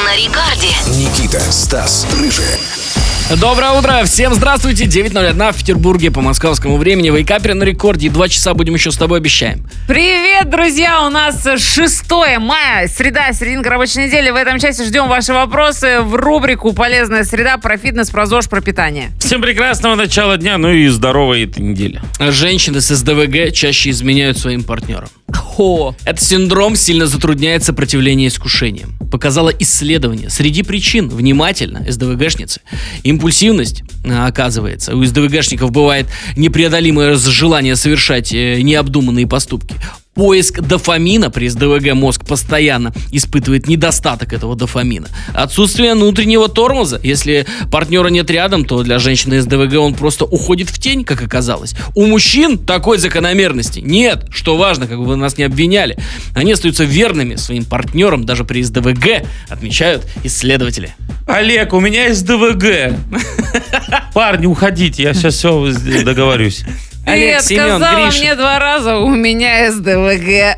На рекорде. Никита, Стас, Рыжий. Доброе утро, всем здравствуйте, 9:01 в Петербурге по московскому времени. Вейкаперы на рекорде, 2 часа будем еще с тобой, обещаем. Привет, друзья, у нас 6 мая, среда, серединка рабочей недели. В этом часе ждем ваши вопросы в рубрику «Полезная среда» про фитнес, про ЗОЖ, про питание. Всем прекрасного начала дня, ну и здоровой этой недели. Женщины с СДВГ чаще изменяют своим партнерам. О, Этот синдром сильно затрудняет сопротивление искушениям. Показало исследование. Среди причин, внимательно, СДВГшницы, импульсивность, оказывается, у СДВГшников бывает непреодолимое желание совершать необдуманные поступки. Поиск дофамина при СДВГ мозг постоянно испытывает недостаток этого дофамина. Отсутствие внутреннего тормоза. Если партнера нет рядом, то для женщины СДВГ он просто уходит в тень, как оказалось. У мужчин такой закономерности нет. Что важно, как бы вы нас не обвиняли. Они остаются верными своим партнерам даже при СДВГ, отмечают исследователи. Олег, у меня СДВГ. Парни, уходите, я сейчас все договорюсь. Олег, ты Семен, сказала Гриша. мне 2 раза, у меня СДВГ.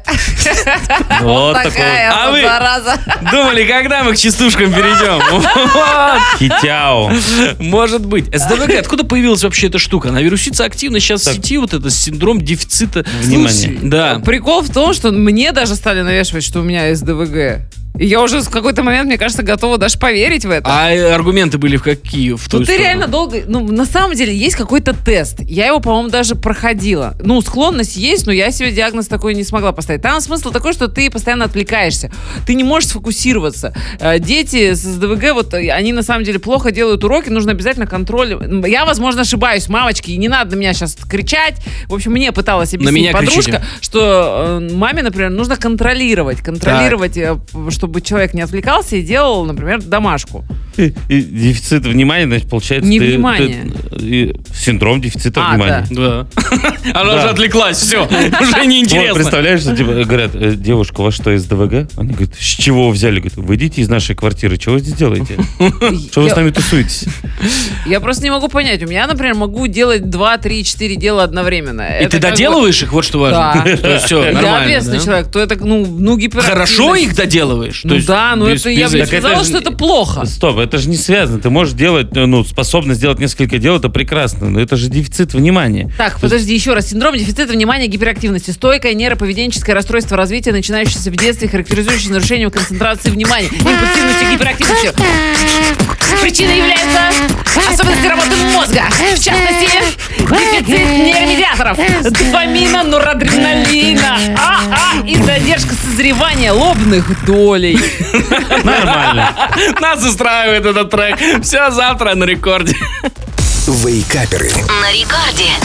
Вот Такая А вот вы- зараза. Думали, когда мы к частушкам перейдем? Вот. Хитяо. Может быть. СДВГ, откуда появилась вообще эта штука? Она вирусится активно сейчас в Так. сети, вот это синдром дефицита Внимания. Да. Прикол в том, что мне даже стали навешивать, что у меня СДВГ. И я уже в какой-то момент, мне кажется, готова даже поверить в это. А аргументы были в какие? В ту Ну, ты сторону? реально долго... Ну, на самом деле, есть какой-то тест. Я его, по-моему, даже проходила. Ну, склонность есть, но я себе диагноз такой не смогла поставить. Там смысл такой, что ты постоянно отвлекаешься. Ты не можешь сфокусироваться. Дети с СДВГ, вот, они на самом деле плохо делают уроки, нужно обязательно контроль. Я, возможно, ошибаюсь, мамочки, и не надо на меня сейчас кричать. В общем, мне пыталась объяснить меня подружка, кричите. что маме, например, нужно контролировать, чтобы человек не отвлекался и делал, например, домашку. И дефицит внимания, значит, получается... Не внимание. Синдром дефицита А, внимания. Да. Она Да. уже отвлеклась, все, уже Вот, неинтересно. представляешь, что типа, говорят, девушка, у вас что, СДВГ? Они говорят, с чего вы взяли? Говорят, выйдите из нашей квартиры, что вы здесь делаете? Что вы с нами тусуетесь? Я просто не могу понять. У меня, например, могу делать 2, 3, 4 дела одновременно. И ты доделываешь их, вот что важно. Да. То есть все, Я нормально. ответственный да? человек, то это, ну гиперактивность. Хорошо их доделываешь? То Ну есть да, но без- это я без бы не этих- сказала, это что же- это плохо. Стоп, это же не связано. Ты можешь делать, ну, способность сделать несколько дел, это прекрасно, но это же дефицит внимания. Так, подожди, еще раз. Синдром дефицита внимания и гиперактивности. Стойкое нейроповеденческое расстройство развития, начинающееся в детстве, характеризующееся нарушением концентрации внимания, импульсивностью и гиперактивностью. Причиной являются особенности работы мозга. В частности, дефицит нейромедиаторов, дофамина, норадреналина, и задержка созревания лобных долей. Нормально. Нас устраивает этот трек. Все завтра на рекорде. Вейкаперы. На рекорде.